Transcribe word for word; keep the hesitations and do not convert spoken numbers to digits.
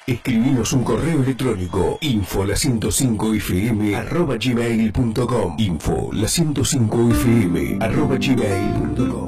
Escribinos un correo electrónico info la ciento cinco f m arroba gmail punto com info la ciento cinco f m arroba gmail punto com.